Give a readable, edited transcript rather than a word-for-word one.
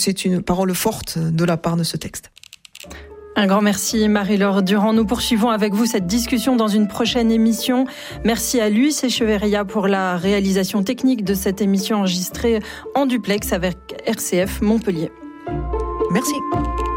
c'est une parole forte de la part de ce texte. Un grand merci Marie-Laure Durand. Nous poursuivons avec vous cette discussion dans une prochaine émission. Merci à Luis Echeverria pour la réalisation technique de cette émission enregistrée en duplex avec RCF Montpellier. Merci.